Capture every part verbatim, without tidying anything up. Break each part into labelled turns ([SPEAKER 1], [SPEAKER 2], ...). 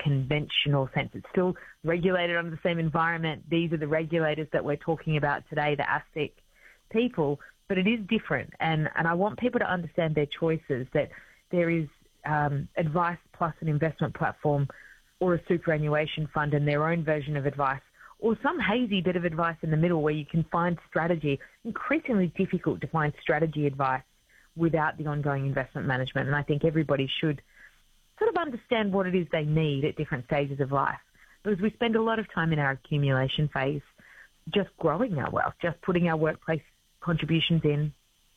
[SPEAKER 1] conventional sense. It's still regulated under the same environment. These are the regulators that we're talking about today, the ASIC people, but it is different. And, and I want people to understand their choices, that there is um, advice plus an investment platform or a superannuation fund and their own version of advice, or some hazy bit of advice in the middle where you can find strategy. Increasingly difficult to find strategy advice without the ongoing investment management. And I think everybody should sort of understand what it is they need at different stages of life. Because we spend a lot of time in our accumulation phase just growing our wealth, just putting our workplace contributions in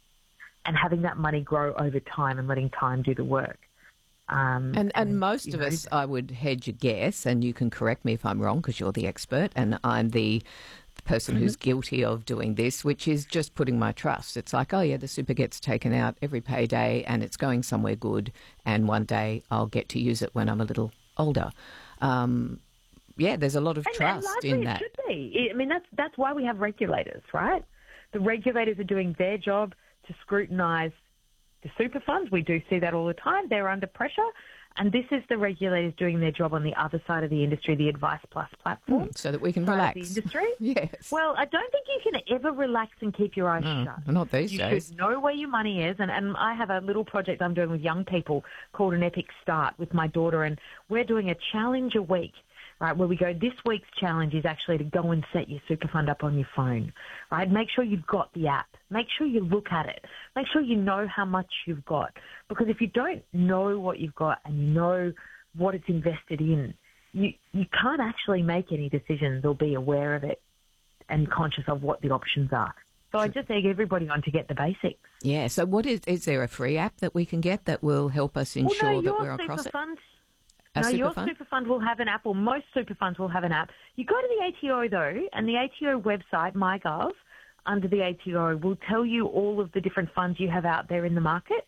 [SPEAKER 1] and having that money grow over time and letting time do the work. Um,
[SPEAKER 2] and, and and most of
[SPEAKER 1] know,
[SPEAKER 2] us, I would hedge a guess, and you can correct me if I'm wrong because you're the expert and I'm the person who's guilty of doing this, which is just putting my trust. It's like, oh yeah, the super gets taken out every payday and it's going somewhere good, and one day I'll get to use it when I'm a little older. Um, yeah, there's a lot of
[SPEAKER 1] and,
[SPEAKER 2] trust
[SPEAKER 1] and
[SPEAKER 2] in that.
[SPEAKER 1] It should be. I mean, that's that's why we have regulators, right? The regulators are doing their job to scrutinise the super funds. We do see that all the time. They're under pressure. And this is the regulators doing their job on the other side of the industry, the Advice Plus platform.
[SPEAKER 2] Mm, so that we can relax.
[SPEAKER 1] The industry.
[SPEAKER 2] Yes.
[SPEAKER 1] Well, I don't think you can ever relax and keep your eyes
[SPEAKER 2] no,
[SPEAKER 1] shut.
[SPEAKER 2] Not these
[SPEAKER 1] you
[SPEAKER 2] days.
[SPEAKER 1] You should know where your money is. And, and I have a little project I'm doing with young people called an Epic Start with my daughter. And we're doing a challenge a week, right, where we go, this week's challenge is actually to go and set your super fund up on your phone, right? Make sure you've got the app. Make sure you look at it. Make sure you know how much you've got. Because if you don't know what you've got and you know what it's invested in, you, you can't actually make any decisions or be aware of it and conscious of what the options are. So I just egg everybody on to get the basics.
[SPEAKER 2] Yeah, so what is, is there a free app that we can get that will help us ensure
[SPEAKER 1] well, no,
[SPEAKER 2] that we're across it?
[SPEAKER 1] Fund,
[SPEAKER 2] A
[SPEAKER 1] no,
[SPEAKER 2] super
[SPEAKER 1] your
[SPEAKER 2] fund?
[SPEAKER 1] super fund will have an app, or most super funds will have an app. You go to the A T O though, and the A T O website, MyGov, under the A T O will tell you all of the different funds you have out there in the market.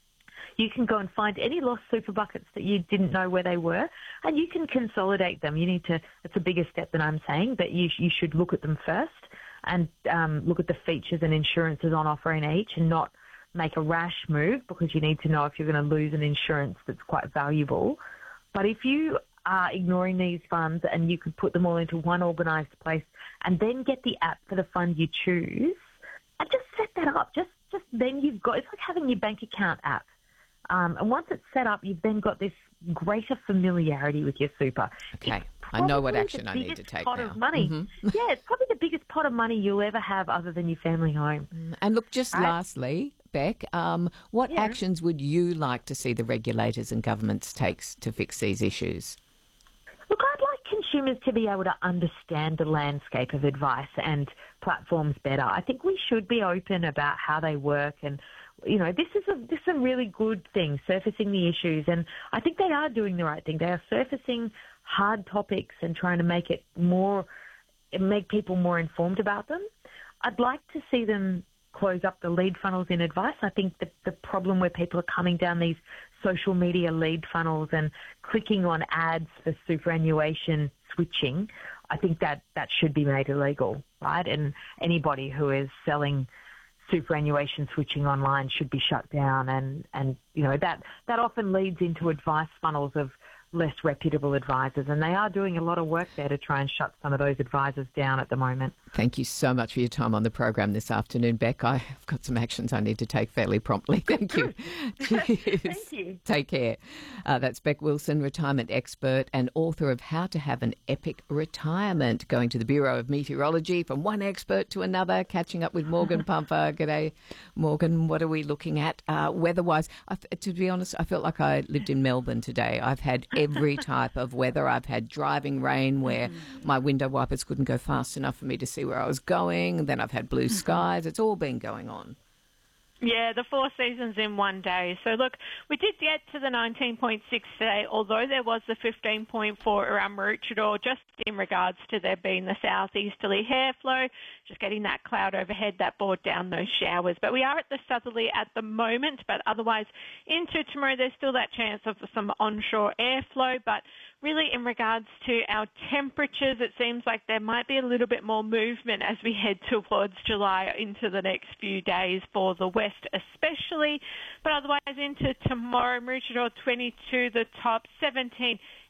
[SPEAKER 1] You can go and find any lost super buckets that you didn't know where they were, and you can consolidate them. You need to, it's a bigger step than I'm saying, but you, you should look at them first and um, look at the features and insurances on offer in each, and not make a rash move, because you need to know if you're going to lose an insurance that's quite valuable. But if you are ignoring these funds and you could put them all into one organised place and then get the app for the fund you choose and just set that up, just, just then you've got, it's like having your bank account app. Um, and once it's set up, you've then got this greater familiarity with your super.
[SPEAKER 2] Okay, I know what action I need to take
[SPEAKER 1] pot
[SPEAKER 2] now.
[SPEAKER 1] Of money.
[SPEAKER 2] Mm-hmm.
[SPEAKER 1] Yeah, it's probably the biggest pot of money you'll ever have other than your family home.
[SPEAKER 2] And look, just
[SPEAKER 1] right?
[SPEAKER 2] lastly, Beck, um, what
[SPEAKER 1] yeah.
[SPEAKER 2] actions would you like to see the regulators and governments take to fix these issues?
[SPEAKER 1] Look, I'd like consumers to be able to understand the landscape of advice and platforms better. I think we should be open about how they work, and you know, this is a this is a really good thing, surfacing the issues, and I think they are doing the right thing. They are surfacing hard topics and trying to make it more, make people more informed about them. I'd like to see them close up the lead funnels in advice. I think the, the problem where people are coming down these social media lead funnels and clicking on ads for superannuation switching, I think that, that should be made illegal, right? And anybody who is selling superannuation switching online should be shut down. And, and you know, that, that often leads into advice funnels of less reputable advisors, and they are doing a lot of work there to try and shut some of those advisors down at the moment.
[SPEAKER 2] Thank you so much for your time on the program this afternoon, Beck. I've got some actions I need to take fairly promptly. Thank you. Cheers.
[SPEAKER 1] Thank you.
[SPEAKER 2] Take care. Uh, that's Beck Wilson, retirement expert and author of How to Have an Epic Retirement, going to the Bureau of Meteorology from one expert to another, catching up with Morgan Pumper. G'day, Morgan. What are we looking at uh, weather-wise? I, to be honest, I felt like I lived in Melbourne today. I've had every type of weather. I've had driving rain where mm. my window wipers couldn't go fast enough for me to see where I was going. And then I've had blue skies. It's all been going on.
[SPEAKER 3] Yeah, the four seasons in one day. So, look, we did get to the nineteen point six today, although there was the fifteen point four around Maroochydore, just in regards to there being the southeasterly air flow, just getting that cloud overhead that brought down those showers. But we are at the southerly at the moment, but otherwise into tomorrow there's still that chance of some onshore airflow. But really in regards to our temperatures, it seems like there might be a little bit more movement as we head towards July into the next few days for the west especially. But otherwise into tomorrow, Maroochydore twenty-two, the top seventeen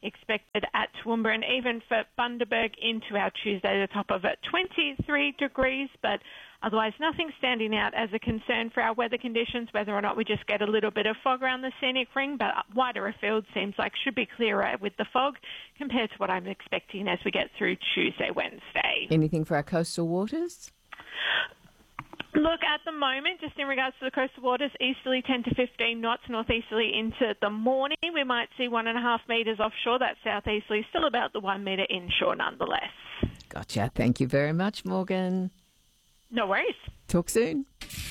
[SPEAKER 3] expected at Toowoomba, and even for Bundaberg into our Tuesday, the top of it, twenty-three degrees, but otherwise nothing standing out as a concern for our weather conditions, whether or not we just get a little bit of fog around the scenic ring, but wider afield seems like should be clearer with the fog compared to what I'm expecting as we get through Tuesday, Wednesday.
[SPEAKER 2] Anything for our coastal waters?
[SPEAKER 3] Look, at the moment, just in regards to the coastal waters, easterly ten to fifteen knots, northeasterly into the morning. We might see one and a half metres offshore. That southeasterly still about the one metre inshore nonetheless.
[SPEAKER 2] Gotcha. Thank you very much, Morgan.
[SPEAKER 3] No worries.
[SPEAKER 2] Talk soon.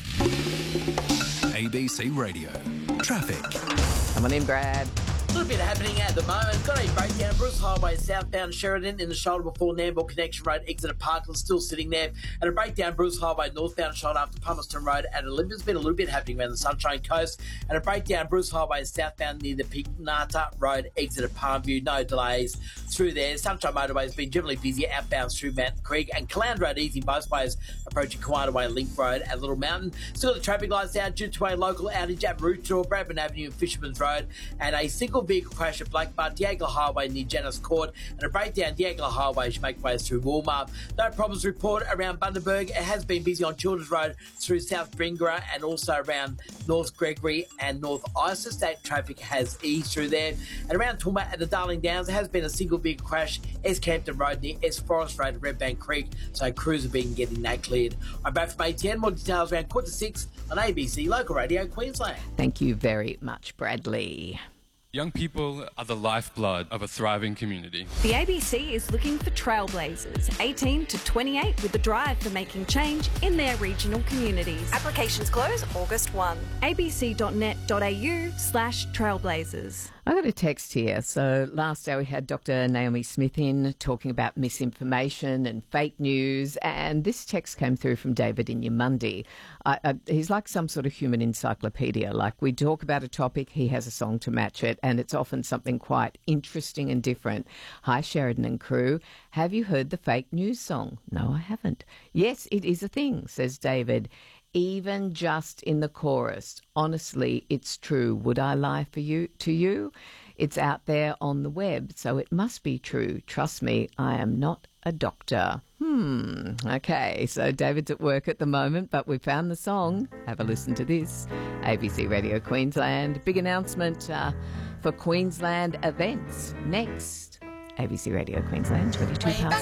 [SPEAKER 4] A B C Radio. Traffic.
[SPEAKER 2] Come on in, Brad.
[SPEAKER 5] A little bit happening at the moment. Got a breakdown. Bruce Highway southbound Sheridan in the shoulder before Nambour Connection Road exit at Parkland still sitting there. And a breakdown Bruce Highway northbound shoulder after Palmerston Road at Olympia. There's been a little bit happening around the Sunshine Coast. And a breakdown Bruce Highway southbound near the Pignata Road exit at Palmview. No delays through there. Sunshine Motorway has been generally busy outbound through Mountain Creek. And Caland Road easy both ways approaching Kiwana Way Link Road at Little Mountain. Still the traffic lights out due to a local outage at Route two, Bradman Avenue and Fisherman's Road. And a single vehicle crash at Blackbutt, Diagla Highway near Janus Court, and a breakdown Diagla Highway should make ways through Walmart. No problems reported around Bundaberg. It has been busy on Children's Road through South Bringra and also around North Gregory and North Isis. That traffic has eased through there. And around Toowoomba at the Darling Downs, there has been a single vehicle crash, S Campton Road near S Forest Road at Redbank Creek, so crews have been getting that cleared. I'm back from A T N. More details around quarter to six on A B C Local Radio Queensland.
[SPEAKER 2] Thank you very much, Bradley.
[SPEAKER 6] Young people are the lifeblood of a thriving community.
[SPEAKER 7] The A B C is looking for trailblazers, eighteen to twenty-eight, with a drive for making change in their regional communities.
[SPEAKER 8] Applications close August first.
[SPEAKER 7] abc.net.au slash trailblazers.
[SPEAKER 2] I got a text here. So last hour we had Doctor Naomi Smith in talking about misinformation and fake news, and this text came through from David in Yamundi. I, I, he's like some sort of human encyclopedia. Like, we talk about a topic, he has a song to match it, and it's often something quite interesting and different. Hi, Sheridan and crew. Have you heard the fake news song? No, I haven't. Yes, it is a thing, says David. Even just in the chorus. Honestly, it's true. Would I lie for you to you? It's out there on the web, so it must be true. Trust me, I am not a doctor. Hmm. Okay, so David's at work at the moment, but we found the song. Have a listen to this. A B C Radio Queensland. Big announcement uh, for Queensland events next. A B C Radio Queensland, twenty-two past